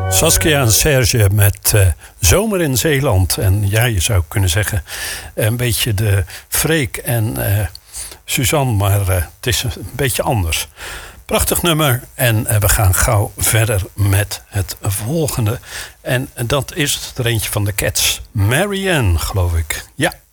Saskia en Serge met Zomer in Zeeland. En ja, je zou kunnen zeggen een beetje de Freek en Suzanne, maar het is een beetje anders. Prachtig nummer en we gaan gauw verder met het volgende. En dat is er eentje van de Cats. Marianne, geloof ik. Ja.